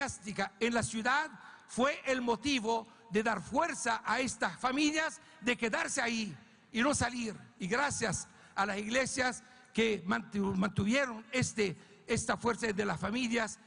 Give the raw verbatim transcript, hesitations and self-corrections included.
en la ciudad fue el motivo de dar fuerza a estas familias de quedarse ahí y no salir. Y gracias a las iglesias que mantuvieron este, esta fuerza de las familias